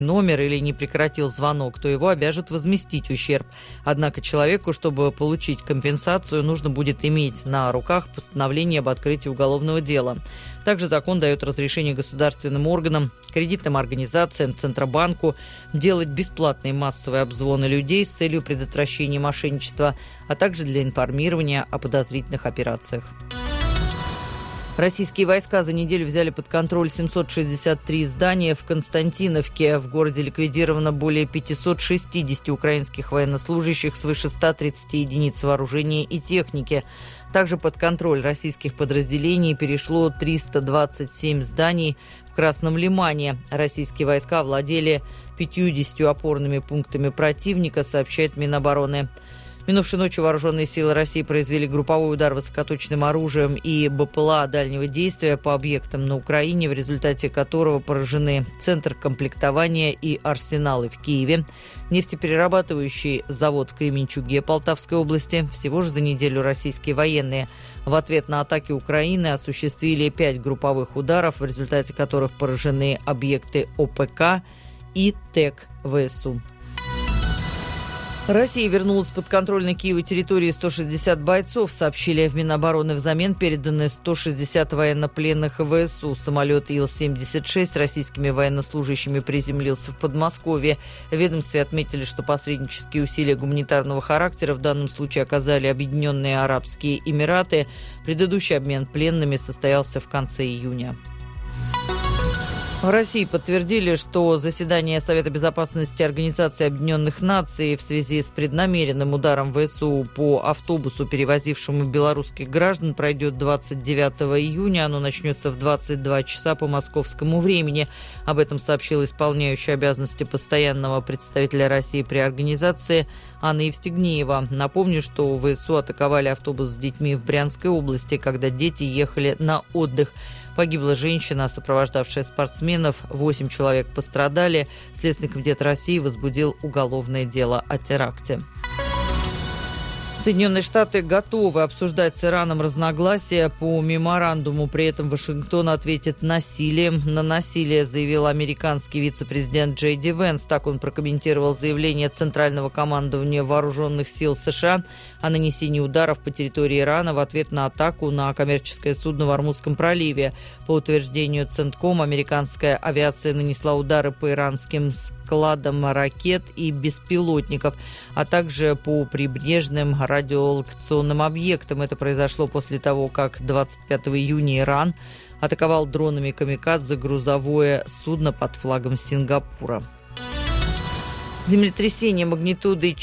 номер или не прекратил звонок, то его обяжут возместить ущерб. Однако человеку, чтобы получить компенсацию, нужно будет иметь на руках постановление об открытии уголовного дела. Также закон дает разрешение государственным органам, кредитным организациям, Центробанку делать бесплатные массовые обзвоны людей с целью предотвращения мошенничества, а также для информирования о подозрительных операциях. Российские войска за неделю взяли под контроль 763 здания в Константиновке. В городе ликвидировано более 560 украинских военнослужащих, свыше 130 единиц вооружения и техники. Также под контроль российских подразделений перешло 327 зданий в Красном Лимане. Российские войска владели 50 опорными пунктами противника, сообщает Минобороны. Минувшей ночью вооруженные силы России произвели групповой удар высокоточным оружием и БПЛА дальнего действия по объектам на Украине, в результате которого поражены центр комплектования и арсеналы в Киеве, нефтеперерабатывающий завод в Кременчуге Полтавской области. Всего же за неделю российские военные в ответ на атаки Украины осуществили 5 групповых ударов, в результате которых поражены объекты ОПК и ТЭК ВСУ. Россия вернула с подконтрольной Киеву территории 160 бойцов, сообщили в Минобороны. Взамен переданы 160 военнопленных ВСУ. Самолет Ил-76 с российскими военнослужащими приземлился в Подмосковье. В ведомстве отметили, что посреднические усилия гуманитарного характера в данном случае оказали Объединенные Арабские Эмираты. Предыдущий обмен пленными состоялся в конце июня. В России подтвердили, что заседание Совета безопасности Организации Объединенных Наций в связи с преднамеренным ударом ВСУ по автобусу, перевозившему белорусских граждан, пройдет 29 июня. Оно начнется в 22 часа по московскому времени. Об этом сообщила исполняющая обязанности постоянного представителя России при организации Анна Евстигнеева. Напомню, что ВСУ атаковали автобус с детьми в Брянской области, когда дети ехали на отдых. Погибла женщина, сопровождавшая спортсменов. 8 человек пострадали. Следственный комитет России возбудил уголовное дело о теракте. Соединенные Штаты готовы обсуждать с Ираном разногласия по меморандуму. При этом Вашингтон ответит насилием на насилие, заявил американский вице-президент Джей Ди Венс. Так он прокомментировал заявление Центрального командования Вооруженных сил США о нанесении ударов по территории Ирана в ответ на атаку на коммерческое судно в Ормузском проливе. По утверждению Центком, американская авиация нанесла удары по иранским складам ракет и беспилотников, а также по прибрежным радиолокационным объектам. Это произошло после того, как 25 июня Иран атаковал дронами «Камикадзе» грузовое судно под флагом Сингапура. Землетрясение магнитудой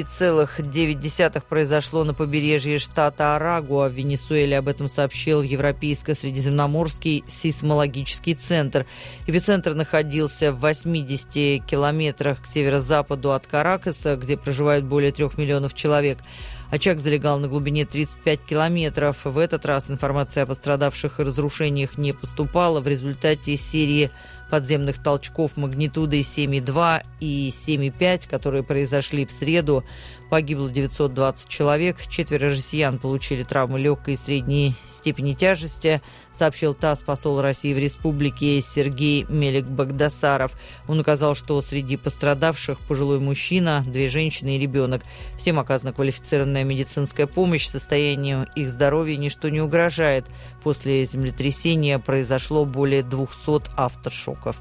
4,9 произошло на побережье штата Арагуа в Венесуэле. Об этом сообщил Европейско-Средиземноморский сейсмологический центр. Эпицентр находился в 80 километрах к северо-западу от Каракаса, где проживают более 3 миллионов человек. Очаг залегал на глубине 35 километров. В этот раз информация о пострадавших и разрушениях не поступала. В результате серии подземных толчков магнитудой 7,2 и 7,5, которые произошли в среду, погибло 920 человек. 4 россиян получили травмы легкой и средней степени тяжести, сообщил ТАСС посол России в республике Сергей Мелик-Багдасаров. Он указал, что среди пострадавших пожилой мужчина, 2 женщины и ребенок. Всем оказана квалифицированная медицинская помощь. Состоянию их здоровья ничто не угрожает. После землетрясения произошло более 200 авторшоков.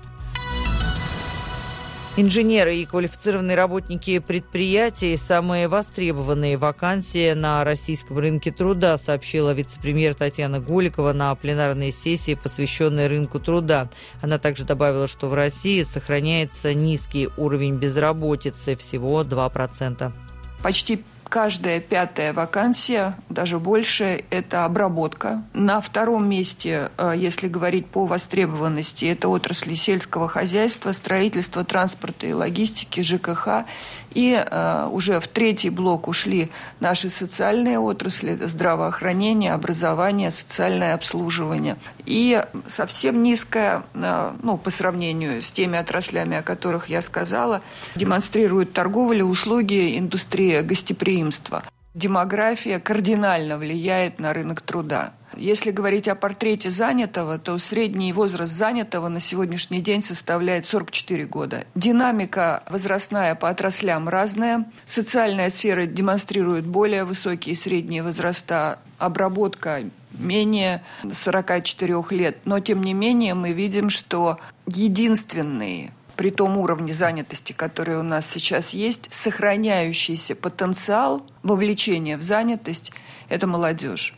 Инженеры и квалифицированные работники предприятий – самые востребованные вакансии на российском рынке труда, сообщила вице-премьер Татьяна Голикова на пленарной сессии, посвященной рынку труда. Она также добавила, что в России сохраняется низкий уровень безработицы – всего 2%. Почти каждая 5-я вакансия, даже больше, это обработка. На 2-м месте, если говорить по востребованности, это отрасли сельского хозяйства, строительства, транспорта и логистики, ЖКХ. И уже в 3-й блок ушли наши социальные отрасли, это здравоохранение, образование, социальное обслуживание. И совсем низкая, по сравнению с теми отраслями, о которых я сказала, демонстрирует торговля, услуги, индустрия гостеприимства. Демография кардинально влияет на рынок труда. Если говорить о портрете занятого, то средний возраст занятого на сегодняшний день составляет 44 года. Динамика возрастная по отраслям разная. Социальная сфера демонстрирует более высокие средние возраста, обработка менее 44 лет. Но, тем не менее, мы видим, что единственные, при том уровне занятости, который у нас сейчас есть, сохраняющийся потенциал вовлечения в занятость – это молодежь.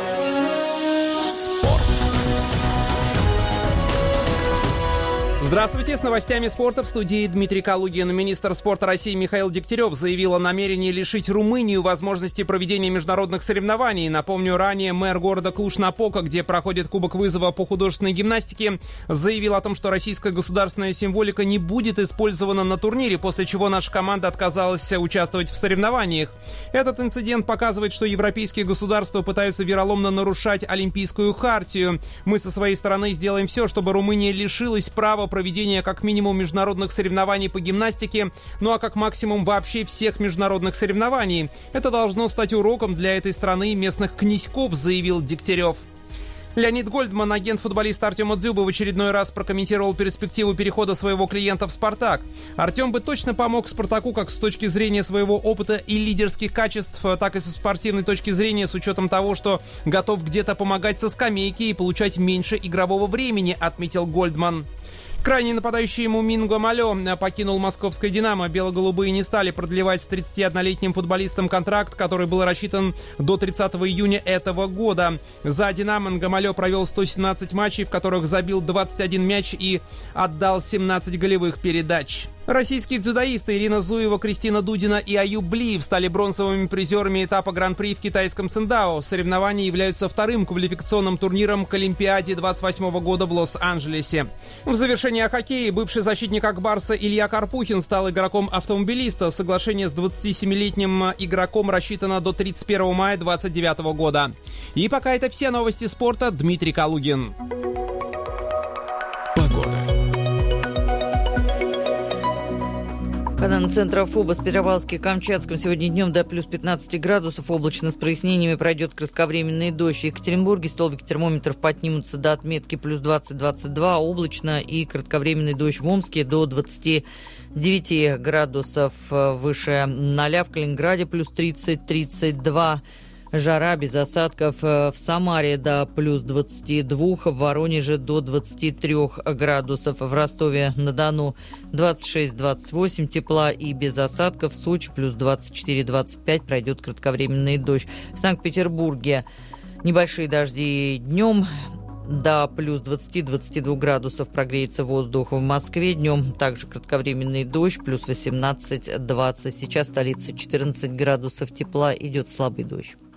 Здравствуйте, с новостями спорта в студии Дмитрий Калугин. Министр спорта России Михаил Дегтярев заявил о намерении лишить Румынию возможности проведения международных соревнований. Напомню, ранее мэр города Клуж-Напока, где проходит Кубок вызова по художественной гимнастике, заявил о том, что российская государственная символика не будет использована на турнире, после чего наша команда отказалась участвовать в соревнованиях. Этот инцидент показывает, что европейские государства пытаются вероломно нарушать Олимпийскую хартию. Мы со своей стороны сделаем все, чтобы Румыния лишилась права проведения как минимум международных соревнований по гимнастике, ну а как максимум вообще всех международных соревнований. Это должно стать уроком для этой страны и местных князьков, заявил Дегтярев. Леонид Гольдман, агент футболиста Артема Дзюбы, в очередной раз прокомментировал перспективу перехода своего клиента в «Спартак». Артем бы точно помог «Спартаку» как с точки зрения своего опыта и лидерских качеств, так и со спортивной точки зрения, с учетом того, что готов где-то помогать со скамейки и получать меньше игрового времени, отметил Гольдман. Крайний нападающий Мумин Гомалё покинул московское «Динамо». Бело-голубые не стали продлевать с 31-летним футболистом контракт, который был рассчитан до 30 июня этого года. За «Динамо» Гомалё провел 117 матчей, в которых забил 21 мяч и отдал 17 голевых передач. Российские дзюдоисты Ирина Зуева, Кристина Дудина и Аюб Блиев стали бронзовыми призерами этапа Гран-при в китайском Циндао. Соревнования являются вторым квалификационным турниром к Олимпиаде 28 года в Лос-Анджелесе. В завершении о хоккее бывший защитник Акбарса Илья Карпухин стал игроком автомобилиста. Соглашение с 27-летним игроком рассчитано до 31 мая 2029 года. И пока это все новости спорта. Дмитрий Калугин. По данным Центра ФОБОС, Петропавловске-Камчатском сегодня днем до плюс 15 градусов, облачно с прояснениями, пройдет кратковременный дождь. В Екатеринбурге столбики термометров поднимутся до отметки плюс 20-22, облачно и кратковременный дождь в Омске до 29 градусов выше 0, в Калининграде плюс 30-32. Жара без осадков в Самаре до плюс 22, в Воронеже до 23 градусов, в Ростове-на-Дону 26-28 тепла и без осадков, в Сочи плюс 24-25, пройдет кратковременный дождь. В Санкт-Петербурге небольшие дожди днем, до плюс 20-22 градусов прогреется воздух. В Москве днем также кратковременный дождь, плюс 18-20. Сейчас в столице 14 градусов тепла, идет слабый дождь.